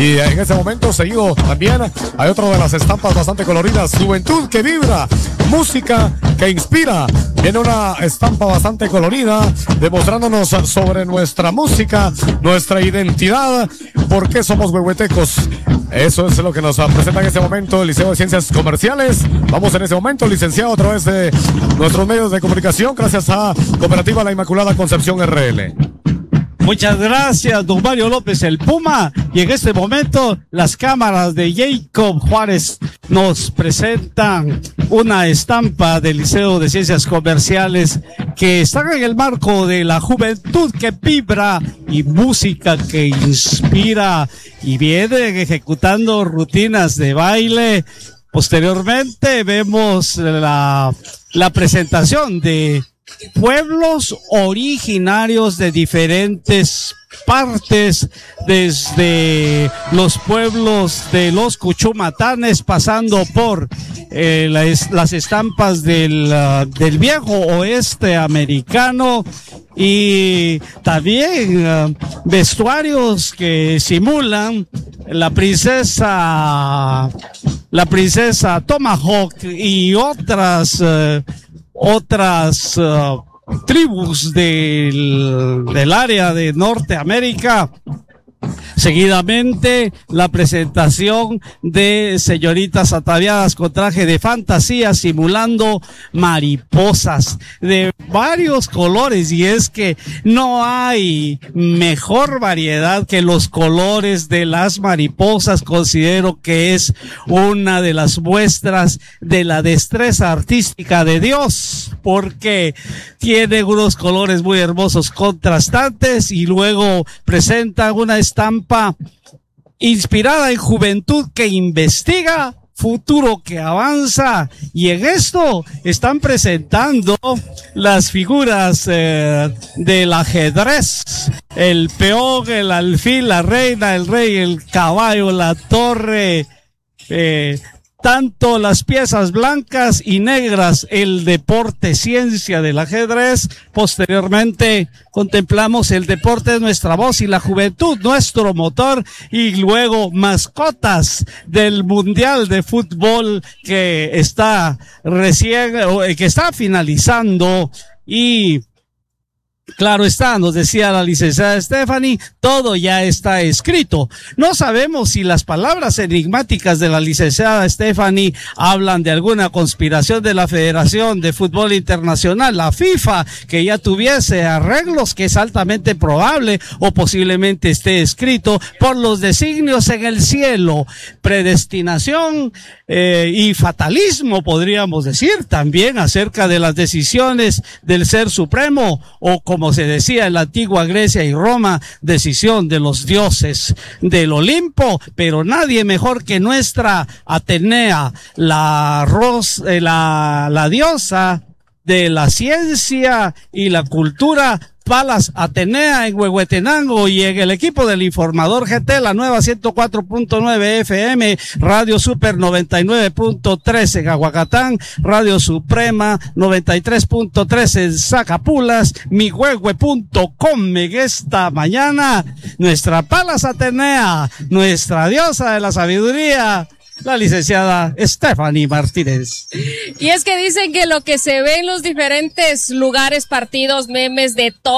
Y en este momento seguido también hay otra de las estampas bastante coloridas, Juventud que vibra, música que inspira. Viene una estampa bastante colorida, demostrándonos sobre nuestra música, nuestra identidad, por qué somos huehuetecos. Eso es lo que nos presenta en este momento el Liceo de Ciencias Comerciales. Vamos en este momento, licenciado, a través de nuestros medios de comunicación, gracias a Cooperativa La Inmaculada Concepción RL. Muchas gracias, don Mario López, el Puma. Y en este momento, las cámaras de Jacob Juárez nos presentan una estampa del Liceo de Ciencias Comerciales que están en el marco de la juventud que vibra y música que inspira, y vienen ejecutando rutinas de baile. Posteriormente vemos la presentación de pueblos originarios de diferentes partes, desde los pueblos de los Cuchumatanes, pasando por las estampas del viejo oeste americano, y también vestuarios que simulan la princesa Tomahawk y otras tribus del área de Norteamérica. Seguidamente, la presentación de señoritas ataviadas con traje de fantasía simulando mariposas de varios colores, y es que no hay mejor variedad que los colores de las mariposas. Considero que es una de las muestras de la destreza artística de Dios, porque tiene unos colores muy hermosos, contrastantes, y luego presenta una estampa inspirada en juventud que investiga, futuro que avanza, y en esto están presentando las figuras del ajedrez: el peón, el alfil, la reina, el rey, el caballo, la torre, tanto las piezas blancas y negras, el deporte ciencia del ajedrez. Posteriormente contemplamos el deporte es nuestra voz y la juventud nuestro motor, y luego mascotas del Mundial de Fútbol que está finalizando. Y claro está, nos decía la licenciada Stephanie, todo ya está escrito. No sabemos si las palabras enigmáticas de la licenciada Stephanie hablan de alguna conspiración de la Federación de Fútbol Internacional, la FIFA, que ya tuviese arreglos, que es altamente probable, o posiblemente esté escrito por los designios en el cielo, predestinación y fatalismo, podríamos decir, también acerca de las decisiones del Ser Supremo, o como se decía en la antigua Grecia y Roma, decisión de los dioses del Olimpo. Pero nadie mejor que nuestra Atenea, la diosa de la ciencia y la cultura, Palas Atenea, en Huehuetenango, y en el equipo del Informador GT, la nueva 104.9 FM, Radio Super 99.3 en Aguacatán, Radio Suprema 93.3 en Zacapulas, mihuehue.com. En esta mañana, nuestra Palas Atenea, nuestra diosa de la sabiduría, la licenciada Stephanie Martínez. Y es que dicen que lo que se ve en los diferentes lugares, partidos, memes, de todo